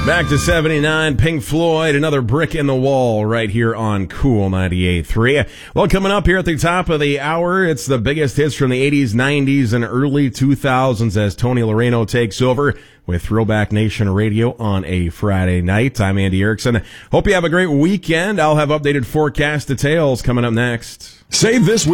Back to 79, Pink Floyd, another brick in the wall right here on Cool 98.3. Well, coming up here at the top of the hour, it's the biggest hits from the 80s, 90s, and early 2000s as Tony Loreno takes over with Throwback Nation Radio on a Friday night. I'm Andy Erickson. Hope you have a great weekend. I'll have updated forecast details coming up next. Save this